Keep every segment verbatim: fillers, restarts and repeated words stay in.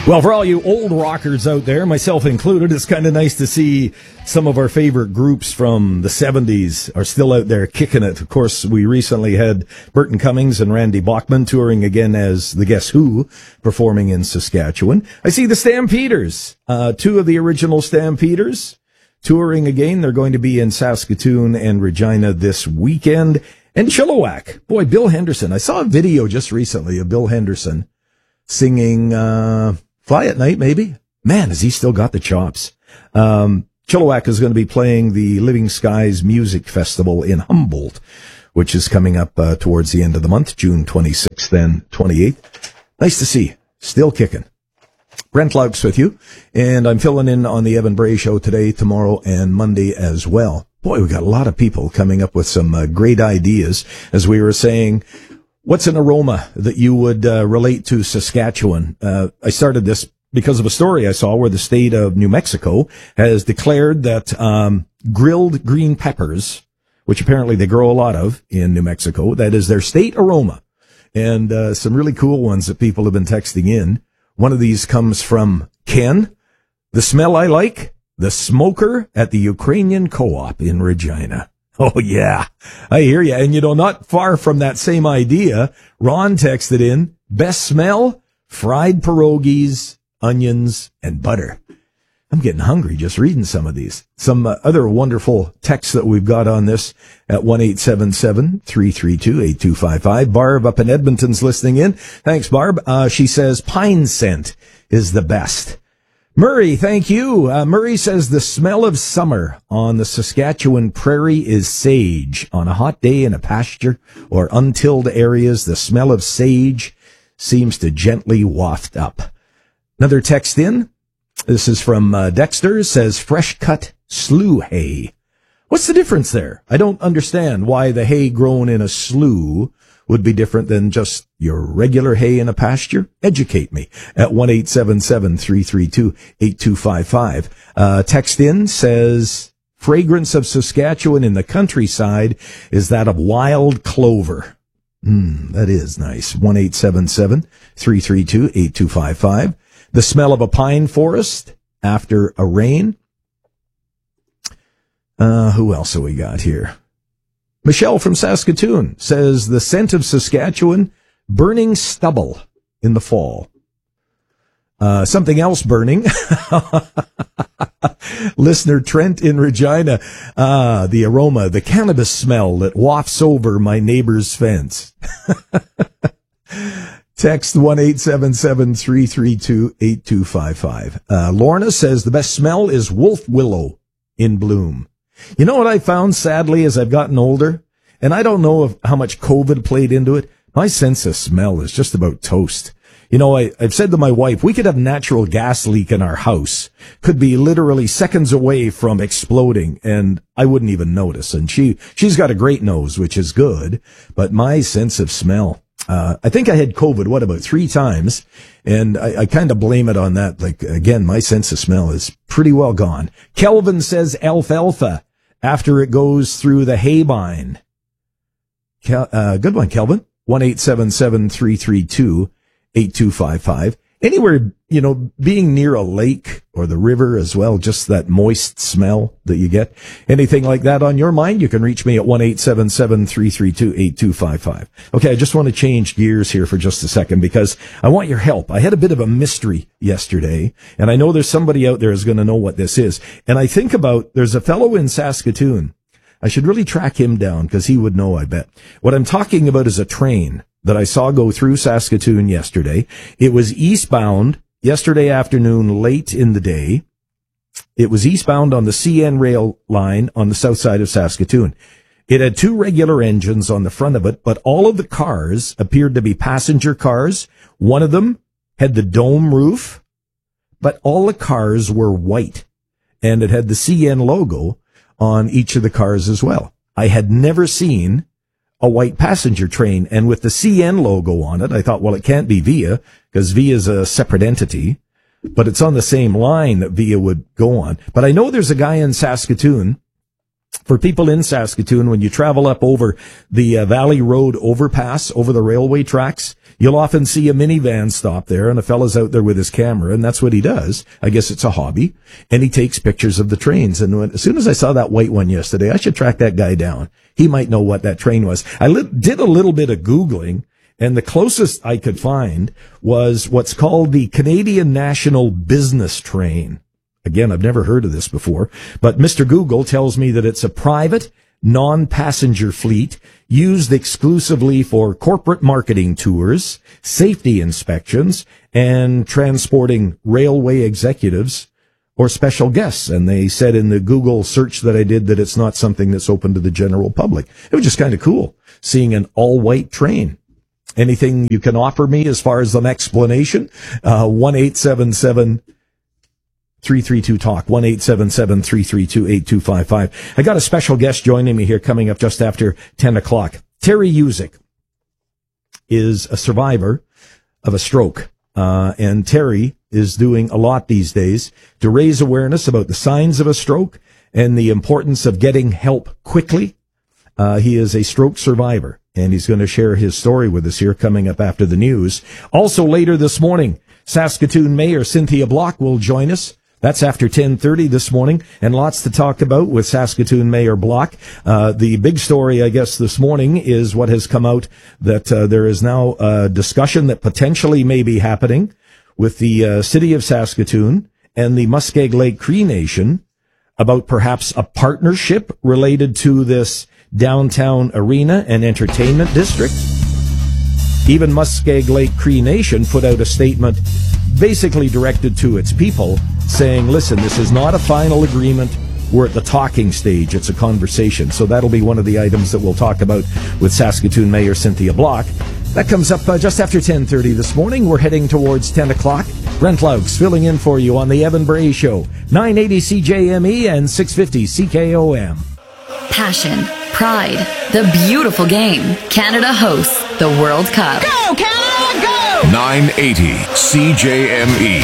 Well, for all you old rockers out there, myself included, it's kind of nice to see some of our favorite groups from the seventies are still out there kicking it. Of course, we recently had Burton Cummings and Randy Bachman touring again as the Guess Who, performing in Saskatchewan. I see the Stampeders, uh, two of the original Stampeders, touring again. They're going to be in Saskatoon and Regina this weekend. And Chilliwack. Boy, Bill Henderson. I saw a video just recently of Bill Henderson singing, uh, Fly at Night, maybe? Man, has he still got the chops. Um, Chilliwack is going to be playing the Living Skies Music Festival in Humboldt, which is coming up uh, towards the end of the month, June twenty-sixth and twenty-eighth. Nice to see. Still kicking. Brent Laux with you, and I'm filling in on the Evan Bray Show today, tomorrow, and Monday as well. Boy, we got a lot of people coming up with some uh, great ideas. As we were saying, what's an aroma that you would uh, relate to Saskatchewan? Uh, I started this because of a story I saw where the state of New Mexico has declared that um, grilled green peppers, which apparently they grow a lot of in New Mexico, that is their state aroma. And uh, some really cool ones that people have been texting in. One of these comes from Ken. The smell I like, the smoker at the Ukrainian Co-op in Regina. Oh, yeah, I hear you. And, you know, not far from that same idea, Ron texted in, best smell, fried pierogies, onions, and butter. I'm getting hungry just reading some of these. Some uh, other wonderful texts that we've got on this at one eight seven seven, three three two, eight two five five. Barb up in Edmonton's listening in. Thanks, Barb. Uh, she says pine scent is the best. Murray, thank you. Uh, Murray says the smell of summer on the Saskatchewan prairie is sage. On a hot day in a pasture or untilled areas, the smell of sage seems to gently waft up. Another text in. This is from uh, Dexter, says fresh cut slough hay. What's the difference there? I don't understand why the hay grown in a slough would be different than just your regular hay in a pasture. Educate me at one eight seven seven, three three two, eight two five five. Uh, text in says, fragrance of Saskatchewan in the countryside is that of wild clover. Hmm, that is nice. one eight seven seven, three three two, eight two five five. The smell of a pine forest after a rain. Uh, who else have we got here? Michelle from Saskatoon says the scent of Saskatchewan, burning stubble in the fall. Uh, something else burning. Listener Trent in Regina. Ah, the aroma, the cannabis smell that wafts over my neighbor's fence. Text one eight seven seven, three three two, eight two five five. Uh, Lorna says the best smell is wolf willow in bloom. You know what I found, sadly, as I've gotten older? And I don't know if, how much COVID played into it. My sense of smell is just about toast. You know, I, I've said to my wife, we could have natural gas leak in our house. Could be literally seconds away from exploding, and I wouldn't even notice. And she, she's got a great nose, which is good. But my sense of smell, uh, I think I had COVID, what, about three times? And I, I kind of blame it on that. Like, again, my sense of smell is pretty well gone. Kelvin says alfalfa after it goes through the haybine. Kel, uh, good one, Kelvin. one eight seven seven, three three two, eight two five five. Anywhere, you know, being near a lake or the river as well, just that moist smell that you get. Anything like that on your mind, you can reach me at one eight seven seven, three three two, eight two five five. Okay, I just want to change gears here for just a second because I want your help. I had a bit of a mystery yesterday, and I know there's somebody out there who's going to know what this is. And I think about, there's a fellow in Saskatoon. I should really track him down because he would know, I bet. What I'm talking about is a train that I saw go through Saskatoon yesterday. It was eastbound yesterday afternoon, late in the day. It was eastbound on the C N rail line on the south side of Saskatoon. It had two regular engines on the front of it, but all of the cars appeared to be passenger cars. One of them had the dome roof, but all the cars were white, and it had the C N logo on each of the cars as well. I had never seen a white passenger train, and with the C N logo on it, I thought, well, it can't be Via, because Via is a separate entity, but it's on the same line that Via would go on. But I know there's a guy in Saskatoon For people in Saskatoon, when you travel up over the uh, Valley Road overpass over the railway tracks, you'll often see a minivan stop there, and a fella's out there with his camera, and that's what he does. I guess it's a hobby, and he takes pictures of the trains. And when, as soon as I saw that white one yesterday, I should track that guy down. He might know what that train was. I li- did a little bit of Googling, and the closest I could find was what's called the Canadian National Business Train. Again, I've never heard of this before, but Mister Google tells me that it's a private, non-passenger fleet used exclusively for corporate marketing tours, safety inspections, and transporting railway executives or special guests. And they said in the Google search that I did that it's not something that's open to the general public. It was just kind of cool seeing an all-white train. Anything you can offer me as far as an explanation? Uh, one eight seven seven three three two talk, one eight seven seven three three two eight two five five. I got a special guest joining me here coming up just after ten o'clock. Terry Usick is a survivor of a stroke, uh, and Terry is doing a lot these days to raise awareness about the signs of a stroke and the importance of getting help quickly. Uh, he is a stroke survivor, and he's going to share his story with us here coming up after the news. Also later this morning, Saskatoon Mayor Cynthia Block will join us. That's after ten thirty this morning, and lots to talk about with Saskatoon Mayor Block. Uh, the big story, I guess, this morning is what has come out, that uh, there is now a discussion that potentially may be happening with the uh, city of Saskatoon and the Muskeg Lake Cree Nation about perhaps a partnership related to this downtown arena and entertainment district. Even Muskeg Lake Cree Nation put out a statement basically directed to its people saying, listen, this is not a final agreement. We're at the talking stage. It's a conversation. So that'll be one of the items that we'll talk about with Saskatoon Mayor Cynthia Block. That comes up uh, just after ten thirty this morning. We're heading towards ten o'clock. Brent Laux filling in for you on the Evan Bray Show, nine eighty C J M E and six fifty C K O M. Passion, pride, the beautiful game. Canada hosts the World Cup. Go, Canada, go! nine eighty C J M E.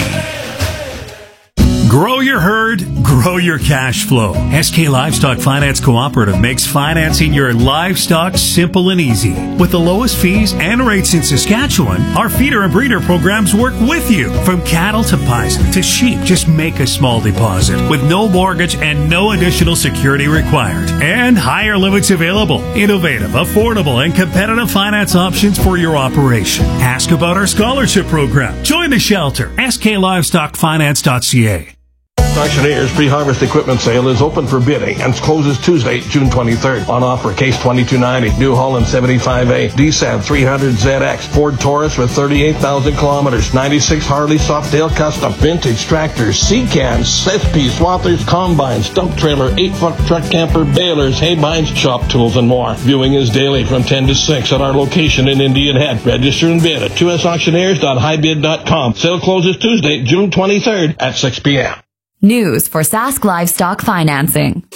Grow your herd, grow your cash flow. S K Livestock Finance Cooperative makes financing your livestock simple and easy. With the lowest fees and rates in Saskatchewan, our feeder and breeder programs work with you. From cattle to bison to sheep, just make a small deposit with no mortgage and no additional security required. And higher limits available. Innovative, affordable, and competitive finance options for your operation. Ask about our scholarship program. Join the shelter. S K livestock finance dot c a. Auctioneer's pre-harvest equipment sale is open for bidding and closes Tuesday, June twenty-third. On offer, Case twenty-two ninety, New Holland seventy-five A, D S A V three hundred Z X, Ford Taurus with thirty-eight thousand kilometers, ninety-six Harley Softail Custom, vintage tractors, C-cans, S P, swathers, combines, dump trailer, eight-foot truck camper, balers, hay binds, shop tools, and more. Viewing is daily from ten to six at our location in Indian Head. Register and bid at two s auctioneers dot high bid dot com. Sale closes Tuesday, June twenty-third at six p.m. News for Sask Livestock Financing.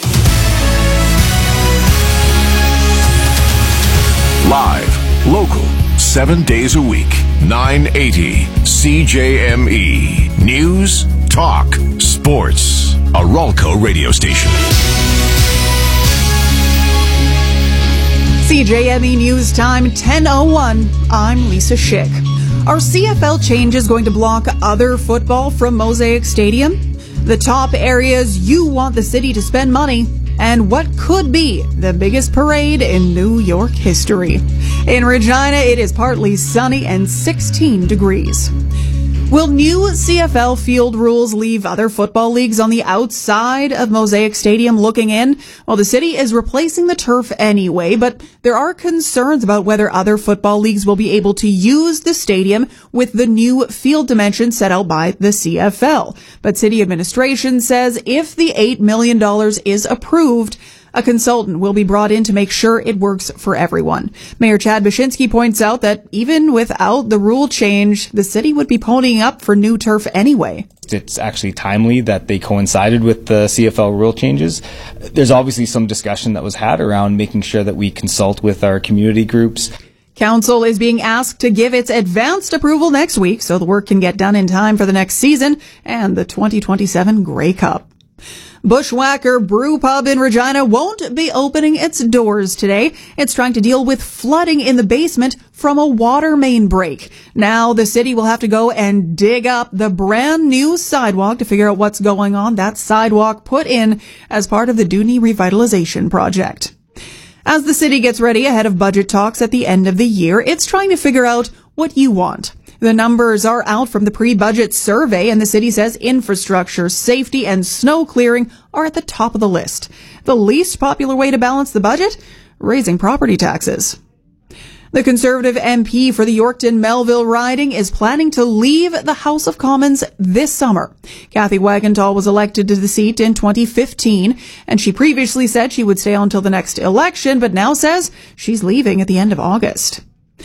Live, local, seven days a week. nine eighty C J M E. News, talk, sports. A Ralco radio station. C J M E News Time, ten oh one. I'm Lisa Schick. Are C F L changes going to block other football from Mosaic Stadium? The top areas you want the city to spend money, and what could be the biggest parade in New York history. In Regina, it is partly sunny and sixteen degrees. Will new C F L field rules leave other football leagues on the outside of Mosaic Stadium looking in? Well, the city is replacing the turf anyway, but there are concerns about whether other football leagues will be able to use the stadium with the new field dimensions set out by the C F L. But city administration says if the eight million dollars is approved, a consultant will be brought in to make sure it works for everyone. Mayor Chad Bashinsky points out that even without the rule change, the city would be ponying up for new turf anyway. It's actually timely that they coincided with the C F L rule changes. There's obviously some discussion that was had around making sure that we consult with our community groups. Council is being asked to give its advanced approval next week so the work can get done in time for the next season and the twenty twenty-seven Grey Cup. Bushwhacker Brew Pub in Regina won't be opening its doors today. It's trying to deal with flooding in the basement from a water main break. Now the city will have to go and dig up the brand new sidewalk to figure out what's going on. That sidewalk put in as part of the Dooney revitalization project. As the city gets ready ahead of budget talks at the end of the year, it's trying to figure out what you want. The numbers are out from the pre-budget survey, and the city says infrastructure, safety, and snow clearing are at the top of the list. The least popular way to balance the budget? Raising property taxes. The Conservative M P for the Yorkton-Melville riding is planning to leave the House of Commons this summer. Kathy Wagenthal was elected to the seat in twenty fifteen, and she previously said she would stay on until the next election, but now says she's leaving at the end of August.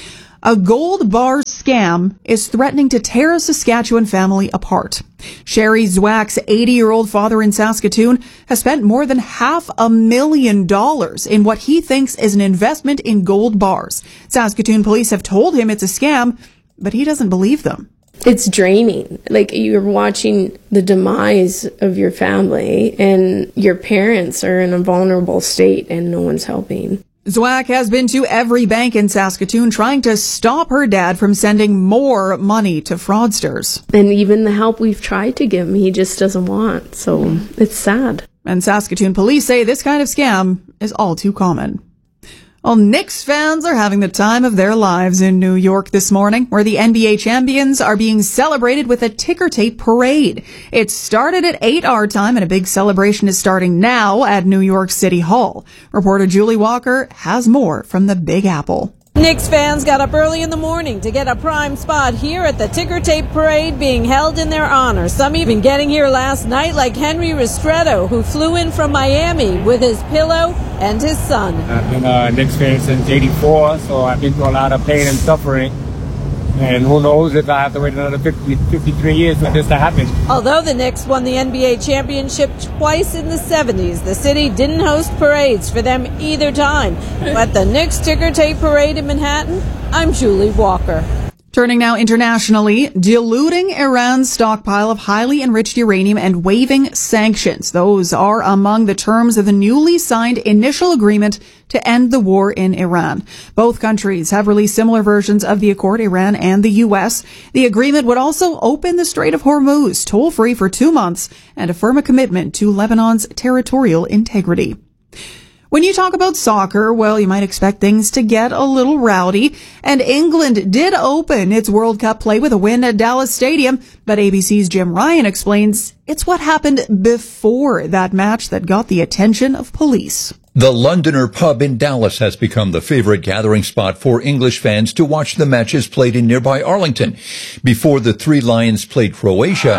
A gold bar scam is threatening to tear a Saskatchewan family apart. Sherry Zwack's eighty-year-old father in Saskatoon has spent more than half a million dollars in what he thinks is an investment in gold bars. Saskatoon police have told him it's a scam, but he doesn't believe them. It's draining. Like, you're watching the demise of your family, and your parents are in a vulnerable state and no one's helping. Zwack has been to every bank in Saskatoon trying to stop her dad from sending more money to fraudsters. And even the help we've tried to give him, he just doesn't want. So it's sad. And Saskatoon police say this kind of scam is all too common. Well, Knicks fans are having the time of their lives in New York this morning, where the N B A champions are being celebrated with a ticker tape parade. It started at eight our time, and a big celebration is starting now at New York City Hall. Reporter Julie Walker has more from the Big Apple. Knicks fans got up early in the morning to get a prime spot here at the ticker tape parade being held in their honor. Some even getting here last night, like Henry Restrepo, who flew in from Miami with his pillow and his son. I've been a Knicks fan since eighty-four, so I've been through a lot of pain and suffering. And who knows if I have to wait another fifty, fifty-three years for this to happen. Although the Knicks won the N B A championship twice in the seventies, the city didn't host parades for them either time. At the Knicks ticker tape parade in Manhattan, I'm Julie Walker. Turning now internationally, diluting Iran's stockpile of highly enriched uranium and waiving sanctions. Those are among the terms of the newly signed initial agreement to end the war in Iran. Both countries have released similar versions of the accord, Iran and the U S. The agreement would also open the Strait of Hormuz toll-free for two months and affirm a commitment to Lebanon's territorial integrity. When you talk about soccer, well, you might expect things to get a little rowdy. And England did open its World Cup play with a win at Dallas Stadium. But A B C's Jim Ryan explains it's what happened before that match that got the attention of police. The Londoner pub in Dallas has become the favorite gathering spot for English fans to watch the matches played in nearby Arlington. Before the Three Lions played Croatia,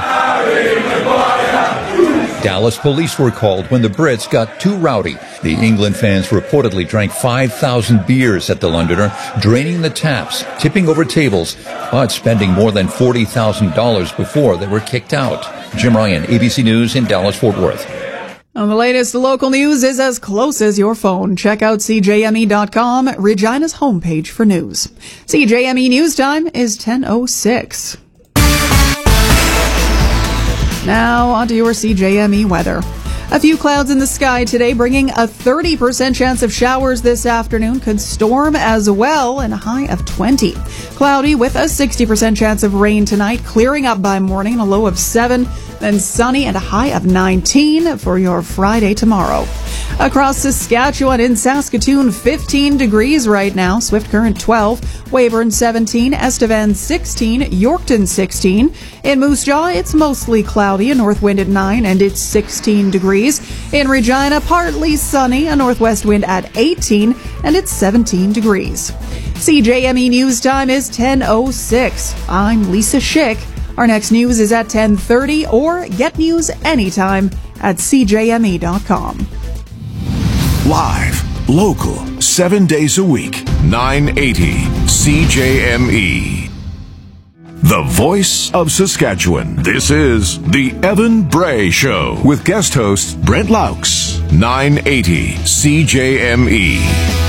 Dallas police were called when the Brits got too rowdy. The England fans reportedly drank five thousand beers at the Londoner, draining the taps, tipping over tables, but spending more than forty thousand dollars before they were kicked out. Jim Ryan, A B C News in Dallas-Fort Worth. And the latest local news is as close as your phone. Check out C J M E dot com, Regina's homepage for news. C J M E News Time is ten oh six. Now, onto your C J M E weather. A few clouds in the sky today, bringing a thirty percent chance of showers this afternoon. Could storm as well, and a high of twenty. Cloudy with a sixty percent chance of rain tonight, clearing up by morning, and a low of seven. Then sunny and a high of nineteen for your Friday tomorrow. Across Saskatchewan, in Saskatoon, fifteen degrees right now. Swift Current twelve. Weyburn seventeen. Estevan sixteen. Yorkton sixteen. In Moose Jaw, it's mostly cloudy. A north wind at nine, and it's sixteen degrees. In Regina, partly sunny. A northwest wind at eighteen, and it's seventeen degrees. C J M E News Time is ten oh six. I'm Lisa Schick. Our next news is at ten thirty, or get news anytime at C J M E dot com. Live, local, seven days a week, nine eighty C J M E. The voice of Saskatchewan. This is the Evan Bray Show with guest host Brent Laux. nine eighty C J M E.